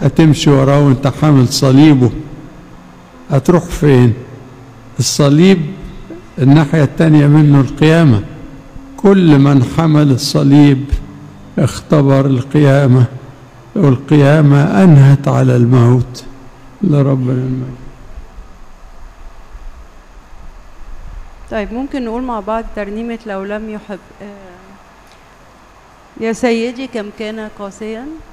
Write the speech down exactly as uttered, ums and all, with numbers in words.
هتمشي وراه وانت حامل صليبه، هتروح فين؟ الصليب الناحية التانية منه القيامة. كل من حمل الصليب اختبر القيامة، والقيامة أنهت على الموت. لربنا المجد. طيب ممكن نقول مع بعض ترنيمة لو لم يحب. يا سيدي كم كان قاسيا.